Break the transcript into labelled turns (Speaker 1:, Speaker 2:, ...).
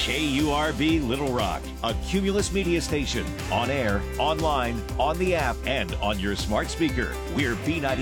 Speaker 1: KURV Little Rock, a Cumulus media station. On air, online, on the app, and on your smart speaker. We're B90.